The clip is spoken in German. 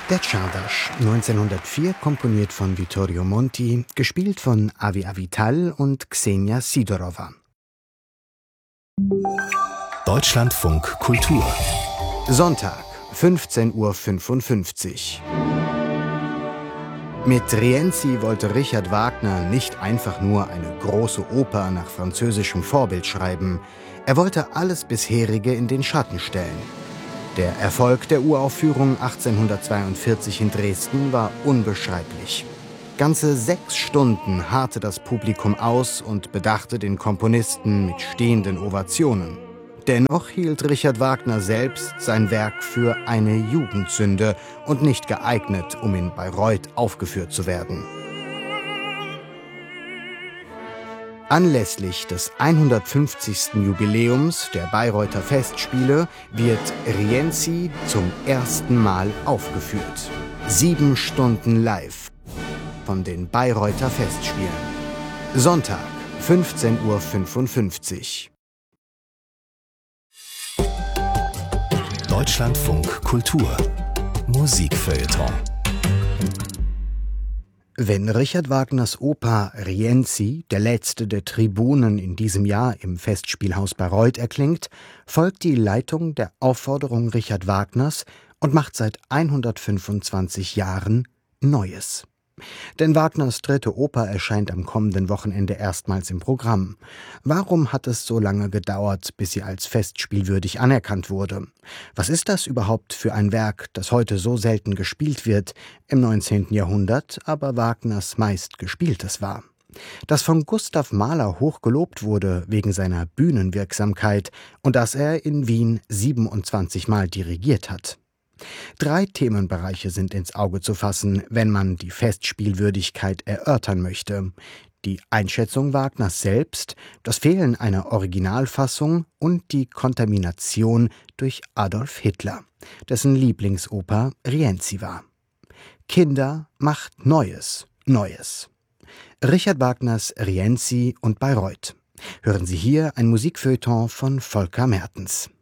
Der Czardasch, 1904, komponiert von Vittorio Monti, gespielt von Avi Avital und Ksenia Sidorova. Deutschlandfunk Kultur. Sonntag, 15:55 Uhr. Mit Rienzi wollte Richard Wagner nicht einfach nur eine große Oper nach französischem Vorbild schreiben. Er wollte alles Bisherige in den Schatten stellen. Der Erfolg der Uraufführung 1842 in Dresden war unbeschreiblich. Ganze 6 Stunden harrte das Publikum aus und bedachte den Komponisten mit stehenden Ovationen. Dennoch hielt Richard Wagner selbst sein Werk für eine Jugendsünde und nicht geeignet, um in Bayreuth aufgeführt zu werden. Anlässlich des 150. Jubiläums der Bayreuther Festspiele wird Rienzi zum ersten Mal aufgeführt. 7 Stunden live von den Bayreuther Festspielen. Sonntag, 15:55 Uhr. Deutschlandfunk Kultur. Musikfeuilleton. Wenn Richard Wagners Oper Rienzi, der letzte der Tribunen, in diesem Jahr im Festspielhaus Bayreuth erklingt, folgt die Leitung der Aufforderung Richard Wagners und macht seit 125 Jahren Neues. Denn Wagners 3. Oper erscheint am kommenden Wochenende erstmals im Programm. Warum hat es so lange gedauert, bis sie als festspielwürdig anerkannt wurde? Was ist das überhaupt für ein Werk, das heute so selten gespielt wird, im 19. Jahrhundert aber Wagners meistgespieltes war? Das von Gustav Mahler hoch gelobt wurde wegen seiner Bühnenwirksamkeit und das er in Wien 27 Mal dirigiert hat. 3 Themenbereiche sind ins Auge zu fassen, wenn man die Festspielwürdigkeit erörtern möchte. Die Einschätzung Wagners selbst, das Fehlen einer Originalfassung und die Kontamination durch Adolf Hitler, dessen Lieblingsoper Rienzi war. Kinder macht Neues, Neues. Richard Wagners Rienzi und Bayreuth. Hören Sie hier ein Musikfeuilleton von Volker Mertens.